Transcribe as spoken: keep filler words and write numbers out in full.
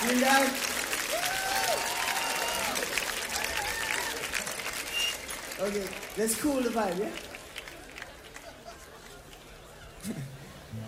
You down? Okay, let's cool the vibe, yeah?